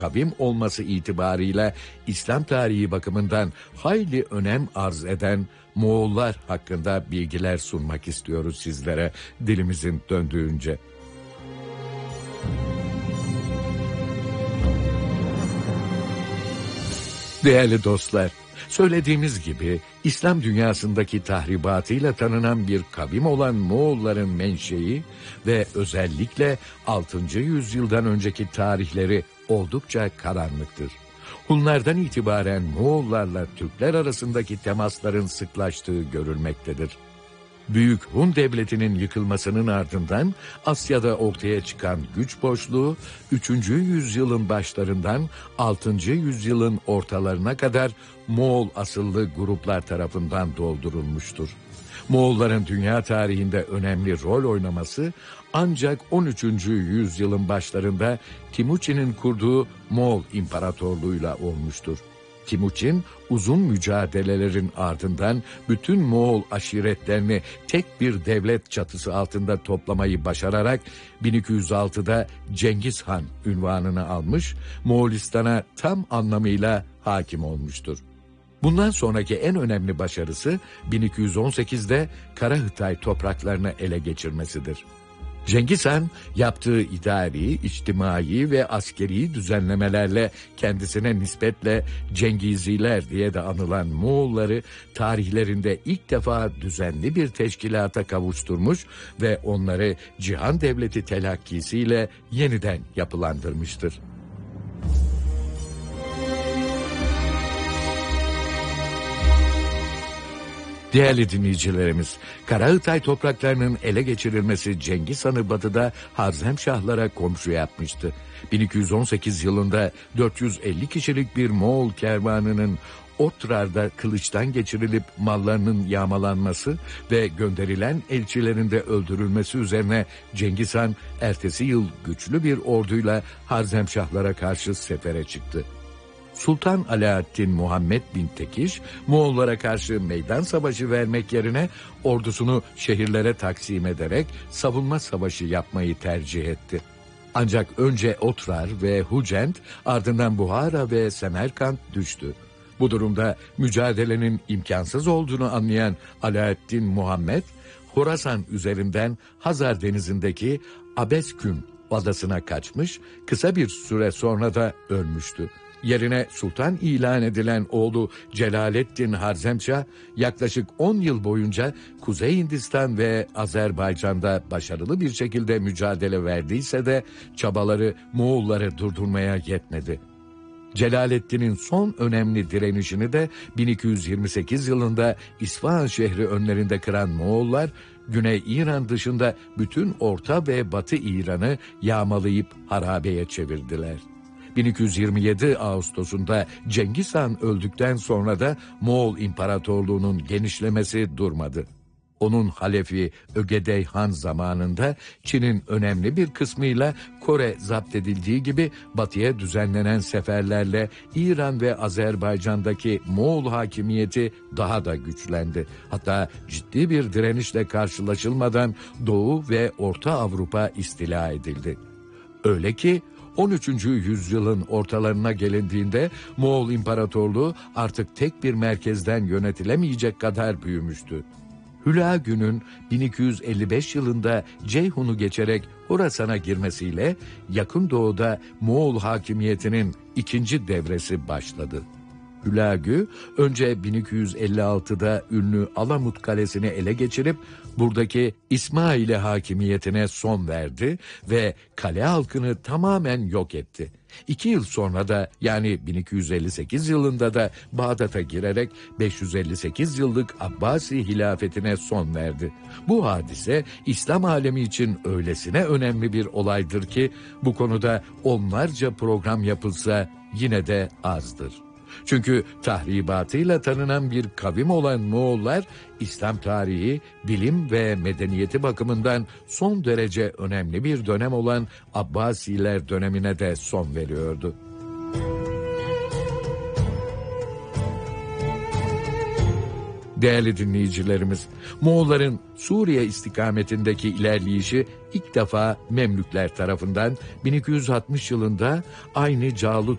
kavim olması itibarıyla İslam tarihi bakımından hayli önem arz eden Moğollar hakkında bilgiler sunmak istiyoruz sizlere dilimizin döndüğünce. Değerli dostlar, söylediğimiz gibi İslam dünyasındaki tahribatıyla tanınan bir kavim olan Moğolların menşei ve özellikle 6. yüzyıldan önceki tarihleri oldukça karanlıktır. Hunlardan itibaren Moğollarla Türkler arasındaki temasların sıklaştığı görülmektedir. Büyük Hun Devleti'nin yıkılmasının ardından Asya'da ortaya çıkan güç boşluğu 3. yüzyılın başlarından 6. yüzyılın ortalarına kadar Moğol asıllı gruplar tarafından doldurulmuştur. Moğolların dünya tarihinde önemli rol oynaması ancak 13. yüzyılın başlarında Timuçin'in kurduğu Moğol İmparatorluğu'yla olmuştur. Timuçin uzun mücadelelerin ardından bütün Moğol aşiretlerini tek bir devlet çatısı altında toplamayı başararak 1206'da Cengiz Han unvanını almış, Moğolistan'a tam anlamıyla hakim olmuştur. Bundan sonraki en önemli başarısı 1218'de Karahıtay topraklarını ele geçirmesidir. Cengiz Han yaptığı idari, içtimai ve askeri düzenlemelerle kendisine nispetle Cengiziler diye de anılan Moğolları tarihlerinde ilk defa düzenli bir teşkilata kavuşturmuş ve onları Cihan Devleti telakkisiyle yeniden yapılandırmıştır. Değerli dinleyicilerimiz, Karahıtay topraklarının ele geçirilmesi Cengiz Han'ı batıda Harzemşahlara komşu yapmıştı. 1218 yılında 450 kişilik bir Moğol kervanının Otrar'da kılıçtan geçirilip mallarının yağmalanması ve gönderilen elçilerin de öldürülmesi üzerine Cengiz Han ertesi yıl güçlü bir orduyla Harzemşahlara karşı sefere çıktı. Sultan Alaaddin Muhammed bin Tekiş, Moğollara karşı meydan savaşı vermek yerine ordusunu şehirlere taksim ederek savunma savaşı yapmayı tercih etti. Ancak önce Otrar ve Hucent, ardından Buhara ve Semerkant düştü. Bu durumda mücadelenin imkansız olduğunu anlayan Alaaddin Muhammed, Horasan üzerinden Hazar Denizi'ndeki Abeskün adasına kaçmış, kısa bir süre sonra da ölmüştü. Yerine sultan ilan edilen oğlu Celaleddin Harzemşah yaklaşık 10 yıl boyunca Kuzey Hindistan ve Azerbaycan'da başarılı bir şekilde mücadele verdiyse de çabaları Moğolları durdurmaya yetmedi. Celaleddin'in son önemli direnişini de 1228 yılında İsfahan şehri önlerinde kıran Moğollar, Güney İran dışında bütün Orta ve Batı İran'ı yağmalayıp harabeye çevirdiler. 1227 Ağustos'unda Cengiz Han öldükten sonra da Moğol İmparatorluğu'nun genişlemesi durmadı. Onun halefi Ögedey Han zamanında Çin'in önemli bir kısmıyla Kore zapt edildiği gibi batıya düzenlenen seferlerle İran ve Azerbaycan'daki Moğol hakimiyeti daha da güçlendi. Hatta ciddi bir direnişle karşılaşılmadan Doğu ve Orta Avrupa istila edildi. Öyle ki 13. yüzyılın ortalarına gelindiğinde Moğol İmparatorluğu artık tek bir merkezden yönetilemeyecek kadar büyümüştü. Hülagü'nün 1255 yılında Ceyhun'u geçerek Horasan'a girmesiyle yakın doğuda Moğol hakimiyetinin ikinci devresi başladı. Hülagü önce 1256'da ünlü Alamut Kalesi'ni ele geçirip buradaki İsmaili hakimiyetine son verdi ve kale halkını tamamen yok etti. 2 yıl sonra da yani 1258 yılında da Bağdat'a girerek 558 yıllık Abbasi hilafetine son verdi. Bu hadise İslam alemi için öylesine önemli bir olaydır ki bu konuda onlarca program yapılsa yine de azdır. Çünkü tahribatıyla tanınan bir kavim olan Moğollar, İslam tarihi, bilim ve medeniyeti bakımından son derece önemli bir dönem olan Abbasiler dönemine de son veriyordu. Değerli dinleyicilerimiz, Moğolların Suriye istikametindeki ilerleyişi ilk defa Memlükler tarafından 1260 yılında aynı Calut